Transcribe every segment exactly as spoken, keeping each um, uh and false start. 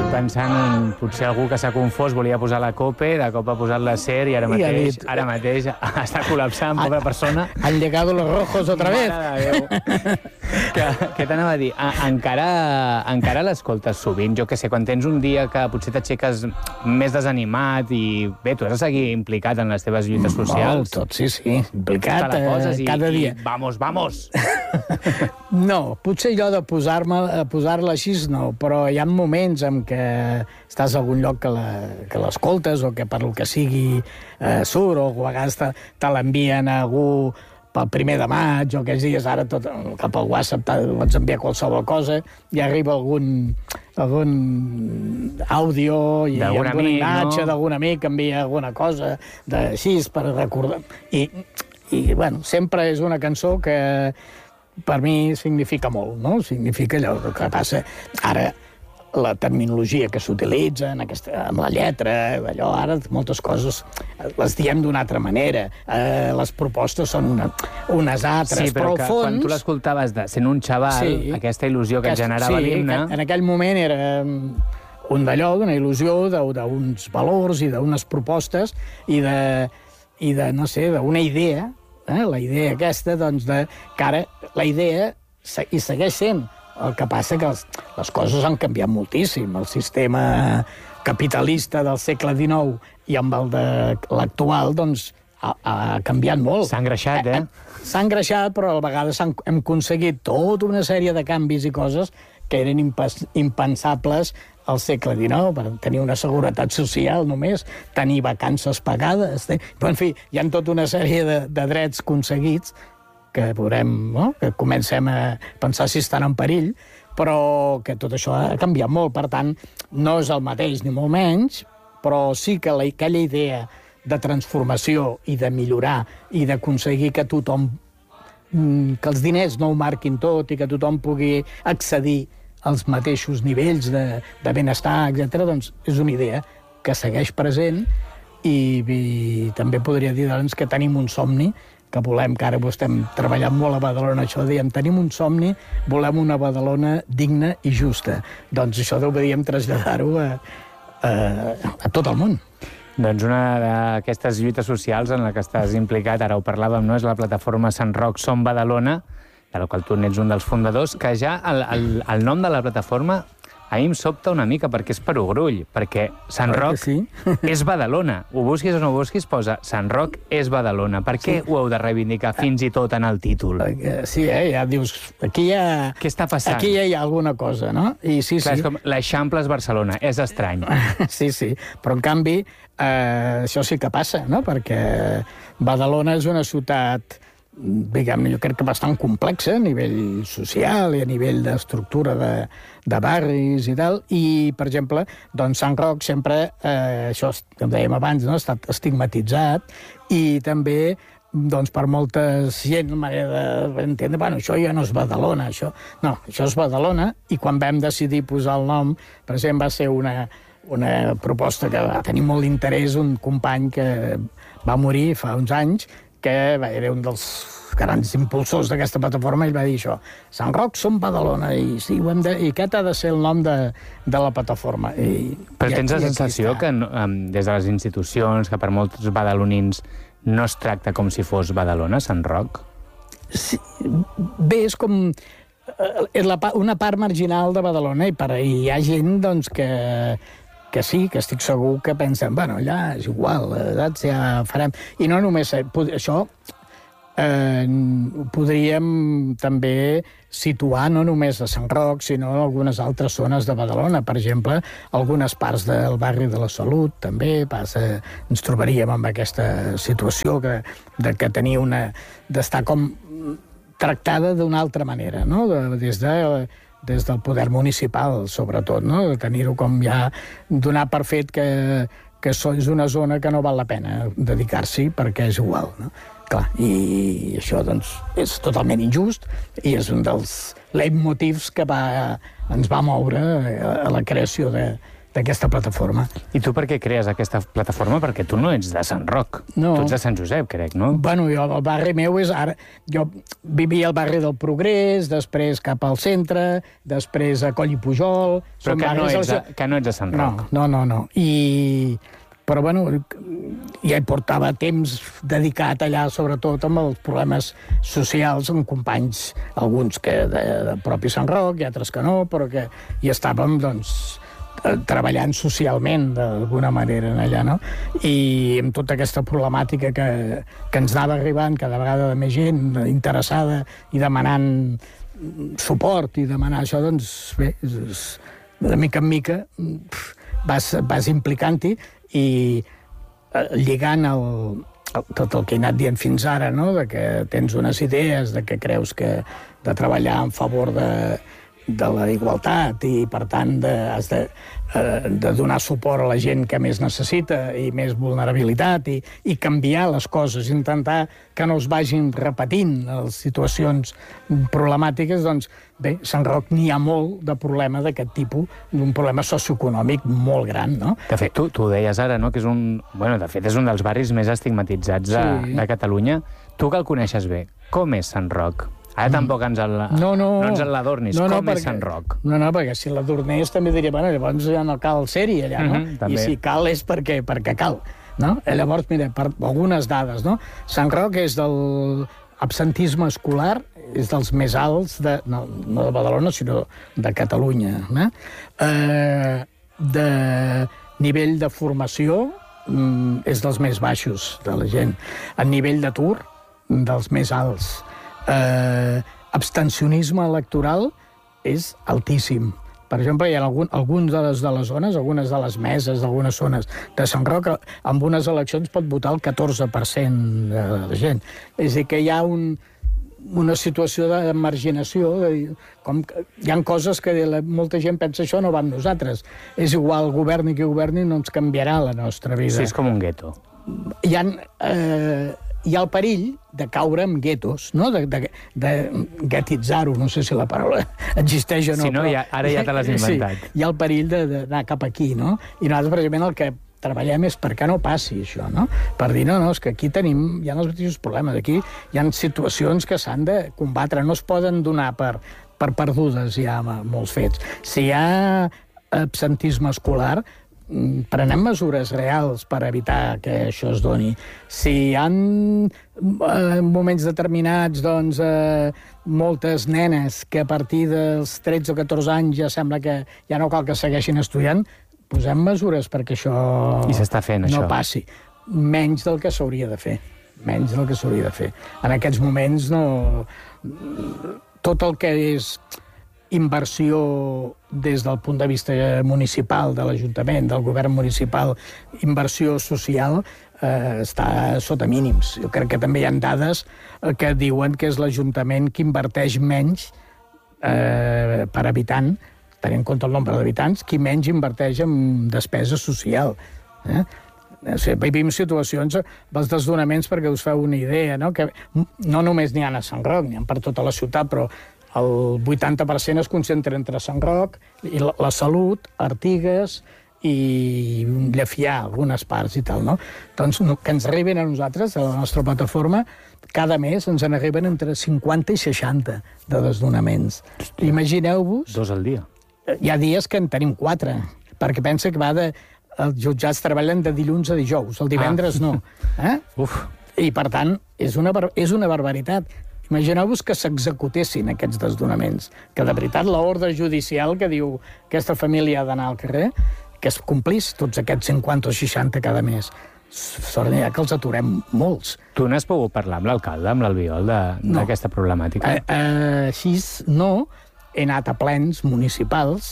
pensant en potser algú que s'ha confós, volia posar la COPE, de cop ha posat la SER i ara mateix, dit, ara mateix està col·lapsant, pobra persona. Han llegado los rojos otra vez. que, què t'anava a dir? Encara, encara l'escoltes sovint. Jo que sé, quan tens un dia que potser t'aixeques més desanimat i bé, tu has de seguir implicat en les teves lluites socials. Molt, tot, sí, sí. Implicat i, cada dia. I vamos, vamos! No, potser allò de posar-me, posar-la així no, però hi ha moments en què estàs a algun lloc que l'escoltes o que per lo que sigui eh, surt, o a vegades te, te l'envien a algú pel primer de maig o aquells dies, ara tot, cap al WhatsApp pots enviar qualsevol cosa i arriba algun, algun àudio i alguna imatge no? d'algun amic que envia alguna cosa d'així per recordar. I, i bueno, sempre és una cançó que per mi significa molt, no? Significa allò que passa. Ara, la terminologia que s'utilitza amb la lletra, allò, ara moltes coses les diem d'una altra manera. Eh, les propostes són una, unes altres, sí, però, però al fons... quan tu l'escoltaves sent un xaval, sí, aquesta il·lusió que, que generava sí, l'himne... En aquell moment era un d'allò, d'una il·lusió, d'uns valors i d'unes propostes i de, i de no sé, d'una idea. Eh? La idea aquesta, doncs, de, que ara la idea hi segueix sent. El que passa que les, les coses han canviat moltíssim. El sistema capitalista del segle dinou i amb el de l'actual, doncs, ha, ha canviat molt. S'ha engreixat, eh? S'ha engreixat, però a vegades hem aconseguit tota una sèrie de canvis i coses que eren impensables al segle dinou, per tenir una seguretat social només, tenir vacances pagades... Però, en fi, hi ha tota una sèrie de, de drets aconseguits que veurem, no? Que comencem a pensar si estan en perill, però que tot això ha canviat molt. Per tant, no és el mateix ni molt menys, però sí que la, aquella idea de transformació i de millorar i d'aconseguir que tothom, que els diners no ho marquin tot i que tothom pugui accedir als mateixos nivells de, de benestar, etcètera, doncs és una idea que segueix present i, i també podria dir doncs, que tenim un somni, que volem, que ara ho estem treballant molt a Badalona, això dèiem, tenim un somni, volem una Badalona digna i justa. Doncs això hauríem traslladar-ho a, a, a tot el món. Doncs una d'aquestes lluites socials en la que estàs implicat, ara ho parlàvem, no? És la plataforma Sant Roc Som Badalona, de la qual tu n'ets un dels fundadors, que ja el, el, el nom de la plataforma a mi em sobta una mica, perquè és per Ogrull, perquè Sant Roc sí. és Badalona. Ho busquis o no ho busquis, posa Sant Roc és Badalona. Per què sí. ho heu de reivindicar fins i tot en el títol? Sí, eh? Ja dius, aquí hi ha... Què està passant? Aquí ja hi ha alguna cosa, no? I sí, Clar, sí. És com l'Eixample és Barcelona, és estrany. Sí, sí, però en canvi eh, això sí que passa, no? Perquè Badalona és una ciutat... diguem-ne, jo crec que bastant complexa a nivell social i a nivell d'estructura de, de barris i tal, i, per exemple, doncs Sant Roc sempre, eh, això que dèiem abans, no? ha estat estigmatitzat, i també doncs per molta gent, manera d'entendre, bueno, això ja no és Badalona, això... No, això és Badalona, i quan vam decidir posar el nom, per exemple, va ser una, una proposta que va tenir molt d'interès, un company que va morir fa uns anys, que era un dels grans impulsors d'aquesta plataforma, i va dir això, Sant Roc som Badalona, i sí, ho hem de, i aquest ha de ser el nom de, de la plataforma. I, Però i tens aquí, la sensació que um, des de les institucions, que per molts badalonins no es tracta com si fos Badalona, Sant Roc? Sí, bé, és com... És la, una part marginal de Badalona, i per ahí hi ha gent doncs, que... que sí, que estic segur que pensen, bueno, allà és igual, saps, ja farem... I no només això, eh, podríem també situar no només a Sant Roc, sinó en algunes altres zones de Badalona. Per exemple, algunes parts del barri de la Salut, també passa, ens trobaríem amb aquesta situació que, de que tenia una... d'estar com tractada d'una altra manera, no? De, des de... des del poder municipal, sobretot, no? De tenir-ho com ja... donar per fet que, que és una zona que no val la pena dedicar-s'hi perquè és igual, no? Clar, i això, doncs, és totalment injust i és un dels leitmotivs que va, ens va moure a la creació de, d'aquesta plataforma. I tu per què crees aquesta plataforma? Perquè tu no ets de Sant Roc. No. Tu ets de Sant Josep, crec, no? Bueno, jo, el barri meu és ara... Jo vivia al barri del Progrés, després cap al centre, després a Coll i Pujol... Però que no, ets de, que no ets de Sant Roc. No, no, no. no. I... Però, bueno, ja hi portava temps dedicat allà, sobretot amb els problemes socials, amb companys, alguns que de, de propi Sant Roc i altres que no, però que hi estàvem, doncs, treballant socialment d'alguna manera en allà, no? I amb tota aquesta problemàtica que, que ens anava arribant cada vegada de més gent interessada i demanant suport i demanar això, doncs bé, és, de mica en mica vas, vas implicant-hi i lligant el, el, tot el que he anat dient fins ara, no? De que tens unes idees, de que creus que de treballar en favor de de la igualtat i, per tant, de, has de, eh, de donar suport a la gent que més necessita i més vulnerabilitat i, i canviar les coses, intentar que no es vagin repetint les situacions problemàtiques, doncs, bé, Sant Roc n'hi ha molt de problema d'aquest tipus, d'un problema socioeconòmic molt gran, no? De fet, tu, tu ho deies ara, no?, que és un... Bueno, de fet, és un dels barris més estigmatitzats de, sí. de Catalunya. Tu que el coneixes bé, com és Sant Roc? Ara tampoc ens el, no, no, no ens l'adornis. no, no, Com perquè, és Sant Roc? No, no, perquè si l'adornés també diria, bueno, llavors ja no cal ser-hi allà, no? Mm -hmm, I si cal és perquè, perquè cal, no? I llavors, mira, per algunes dades, no? Sant Roc és del absentisme escolar, és dels més alts, de, no, no de Badalona, sinó de Catalunya, no? Eh, de nivell de formació mm, és dels més baixos de la gent. A nivell d'atur, dels més alts. Eh, abstencionisme electoral és altíssim. Per exemple, hi ha algun, alguns de les, de les zones, algunes de les meses d'algunes zones de Sant Roc, amb unes eleccions pot votar el catorze per cent de la gent. És a dir, que hi ha un, una situació de marginació, de, com que hi ha coses que la, molta gent pensa això no va amb nosaltres. És igual, governi qui governi, no ens canviarà la nostra vida. Sí, és com un gueto. Hi ha... Eh, hi ha el perill de caure en guetos, no? de, de, de guetitzar-ho, no sé si la paraula existeix o no. Si no, però... ja, ara ja te l'has inventat. Sí, hi ha el perill d'anar cap aquí, no? I nosaltres, precisament, el que treballem és perquè no passi això, no? Per dir, no, no, és que aquí tenim, hi ha els mateixos problemes, aquí hi ha situacions que s'han de combatre, no es poden donar per, per perdudes ja molts fets. Si hi ha absentisme escolar, prenem mesures reals per evitar que això es doni. Si hi ha eh, moments determinats, doncs, eh, moltes nenes que a partir dels tretze o catorze anys ja sembla que ja no cal que segueixin estudiant, posem mesures perquè això, I s'està fent, no això. passi. Menys del que s'hauria de fer. Menys del que s'hauria de fer. En aquests moments no... Tot el que és inversió des del punt de vista municipal, de l'Ajuntament, del govern municipal, inversió social, eh, està sota mínims. Jo crec que també hi ha dades que diuen que és l'Ajuntament que inverteix menys eh, per habitant, tenint en compte el nombre d'habitants, qui menys inverteix en despesa social. Eh? O sigui, vivim situacions, els desdonaments, perquè us feu una idea, no? Que no només n'hi ha a Sant Roc, n'hi ha per tota la ciutat, però el vuitanta per cent es concentra entre Sant Roc, i la, la Salut, Artigues i Llefià, algunes parts i tal, no? Doncs no, que ens arriben a nosaltres, a la nostra plataforma, cada mes ens en arriben entre cinquanta i seixanta de desdonaments. Imagineu-vos... Dos al dia. Hi ha dies que en tenim quatre, perquè pensa que va de... Els jutjats treballen de dilluns a dijous, el divendres ah. no. Eh? Uf. I, per tant, és una, és una barbaritat. Imagineu-vos que s'executessin aquests desdonaments, que de veritat l'ordre judicial que diu que aquesta família ha d'anar al carrer, que es complís tots aquests cinquanta o seixanta cada mes. Sort n'hi ha que els aturem molts. Tu n'has pogut parlar amb l'alcalde, amb l'Albiol, d'aquesta no. problemàtica? Eh, eh, així no. He anat a plens municipals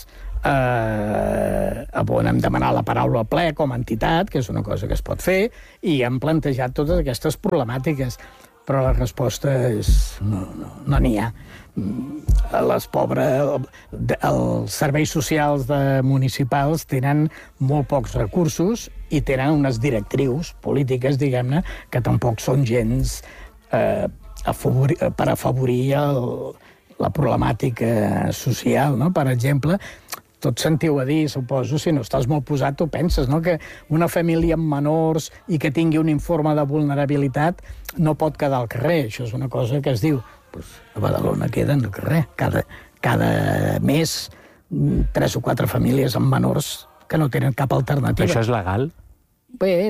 eh, on hem demanat la paraula al ple com a entitat, que és una cosa que es pot fer, i hem plantejat totes aquestes problemàtiques. Però la resposta és... no n'hi no, no ha. Les pobres... Els serveis socials de municipals tenen molt pocs recursos i tenen unes directrius polítiques, diguem-ne, que tampoc són gens eh, afavorir, per afavorir el, la problemàtica social, no? Per exemple, tot sentiu a dir, suposo, si no estàs molt posat, tu penses, no?, que una família amb menors i que tingui un informe de vulnerabilitat no pot quedar al carrer. Això és una cosa que es diu. Pues a Badalona queden al carrer. Cada, cada mes, tres o quatre famílies amb menors que no tenen cap alternativa. Això és legal? Bé,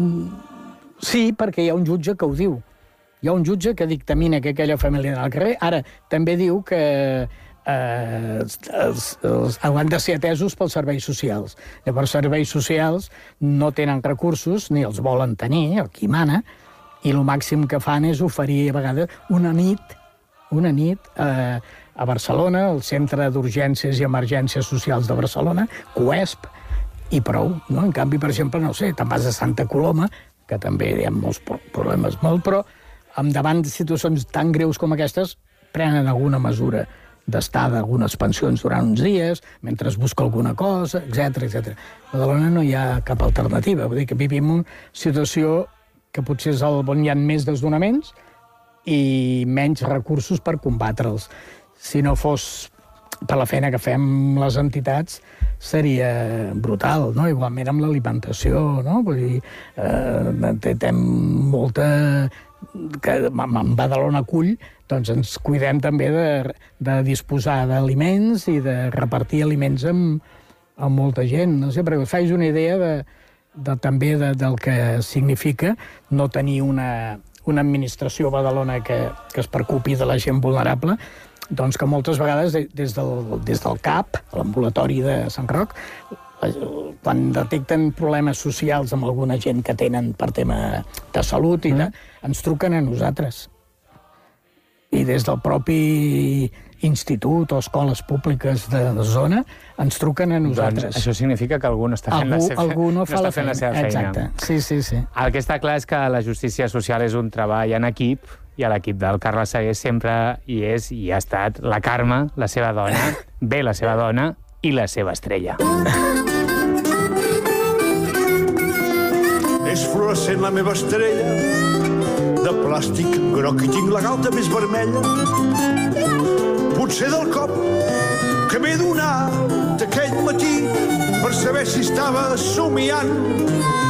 sí, perquè hi ha un jutge que ho diu. Hi ha un jutge que dictamina que aquella família anar al carrer. Ara, també diu que eh, els, els, hauran de ser atesos pels serveis socials. Llavors, serveis socials no tenen recursos, ni els volen tenir, el qui mana, i el màxim que fan és oferir, a vegades, una nit, una nit eh, a Barcelona, al Centre d'Urgències i Emergències Socials de Barcelona, CUESP, i prou, no? En canvi, per exemple, no sé, te'n vas a Santa Coloma, que també hi ha molts problemes, molt, però davant de situacions tan greus com aquestes, prenen alguna mesura d'estar d'algunes pensions durant uns dies, mentre es busca alguna cosa, etcètera, etcètera. A Badalona no hi ha cap alternativa. Vull dir que vivim una situació que potser és el on hi ha més desnonaments i menys recursos per combatre'ls. Si no fos per la feina que fem les entitats, seria brutal, no? Igualment amb l'alimentació, no? Vull dir, eh, tem molta... que en Badalona acull, doncs ens cuidem també de, de disposar d'aliments i de repartir aliments amb, amb molta gent. No sé, perquè us faig una idea de, de, també de, del que significa no tenir una, una administració a Badalona que, que es preocupi de la gent vulnerable, doncs que moltes vegades des del, des del CAP, l'ambulatori de Sant Roc, quan detecten problemes socials amb alguna gent que tenen per tema de salut i de, ens truquen a nosaltres. I des del propi institut o escoles públiques de la zona ens truquen a nosaltres. Doncs això significa que algú no està fent, algú, la, seva, algú no no fa està la fent feina. la seva feina. Exacte, sí, sí, sí. El que està clar és que la justícia social és un treball en equip i a l'equip del Carles Sagué sempre hi és i ha estat la Carme, la seva dona, bé la seva dona i la seva estrella. És fluorescent la meva estrella, de plàstic groc i tinc la galta més vermella. Potser del cop que m'he donat aquell matí per saber si estava somiant